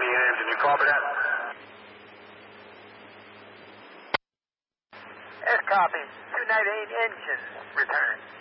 engine. You copy that? Yes, copy. 298 engine return.